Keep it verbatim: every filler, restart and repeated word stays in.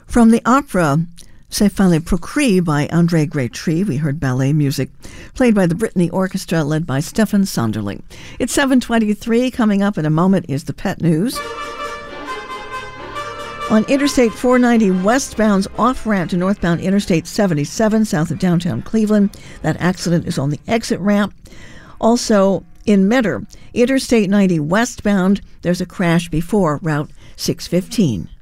From the opera C'est Fallait Procris by André Grétry, we heard ballet music played by the Brittany Orchestra led by Stefan Sonderling. It's seven twenty-three. Coming up in a moment is the pet news. On Interstate four ninety westbound's off-ramp to northbound Interstate seventy-seven south of downtown Cleveland. That accident is on the exit ramp. Also, in Metter, Interstate ninety westbound, there's a crash before Route six fifteen.